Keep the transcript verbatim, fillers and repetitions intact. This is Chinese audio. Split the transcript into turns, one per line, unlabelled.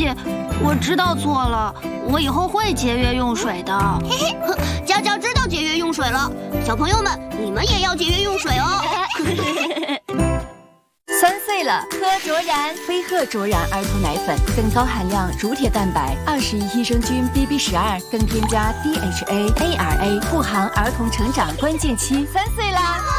起，我知道错了，我以后会节约用水的。
嘿嘿，佳佳知道节约用水了，小朋友们，你们也要节约用水哦。
三岁了，喝卓然飞鹤卓然儿童奶粉，更高含量乳铁蛋白，二十亿益生菌 B B 十二，更添加 D H A A R A， 护航儿童成长关键期。三岁啦！